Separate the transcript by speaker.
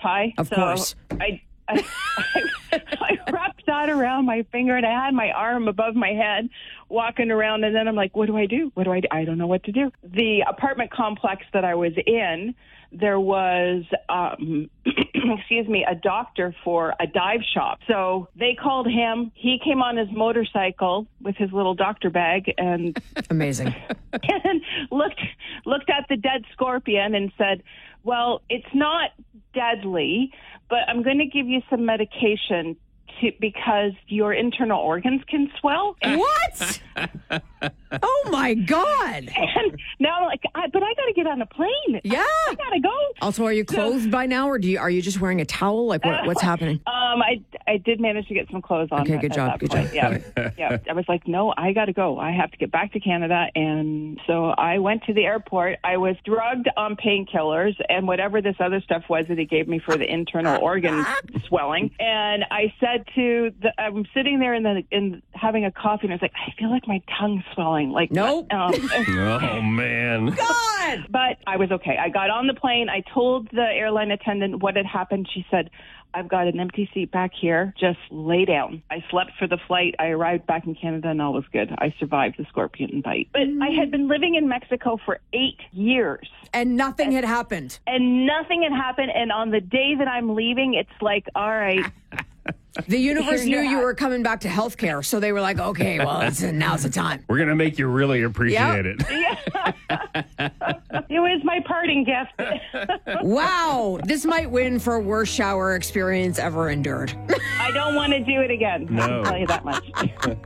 Speaker 1: tie.
Speaker 2: Of course.
Speaker 1: I wrapped that around my finger, and I had my arm above my head walking around, and then I'm like, what do I do? I don't know what to do. The apartment complex that I was in, there was, a doctor for a dive shop. So they called him. He came on his motorcycle with his little doctor bag and
Speaker 2: Amazing.
Speaker 1: and looked at the dead scorpion and said, well, it's not deadly, but I'm going to give you some medication because your internal organs can swell.
Speaker 2: What? Oh, my God.
Speaker 1: And now I'm like, but I got to get on a plane.
Speaker 2: Yeah.
Speaker 1: I got to go.
Speaker 2: Also, are you clothed by now, or are you just wearing a towel? Like, what's happening?
Speaker 1: I did manage to get some clothes on.
Speaker 2: Okay, good job.
Speaker 1: Yeah. I was like, no, I got to go. I have to get back to Canada. And so I went to the airport. I was drugged on painkillers and whatever this other stuff was that he gave me for the internal organ swelling. And I said I'm sitting there in having a coffee, and I was like, I feel like my tongue's swelling. Like,
Speaker 2: nope.
Speaker 3: Oh, man.
Speaker 2: God!
Speaker 1: But I was okay. I got on the plane. I told the airline attendant what had happened. She said, I've got an empty seat back here. Just lay down. I slept for the flight. I arrived back in Canada, and all was good. I survived the scorpion bite. But I had been living in Mexico for 8 years.
Speaker 2: And nothing had happened.
Speaker 1: And on the day that I'm leaving, it's like, all right.
Speaker 2: The universe knew you were coming back to healthcare, so they were like, okay, well, now's the time.
Speaker 3: We're going to make you really appreciate it.
Speaker 1: It was my parting gift.
Speaker 2: Wow. This might win for worst shower experience ever endured.
Speaker 1: I don't want to do it again.
Speaker 3: No.
Speaker 1: I'll tell you that much.